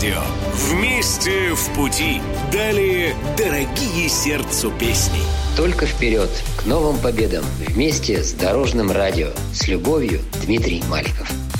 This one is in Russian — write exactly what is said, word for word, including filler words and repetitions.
радио. Вместе в пути. Далее дорогие сердцу песни. Только вперед, к новым победам. Вместе с Дорожным радио. С любовью, Дмитрий Маликов.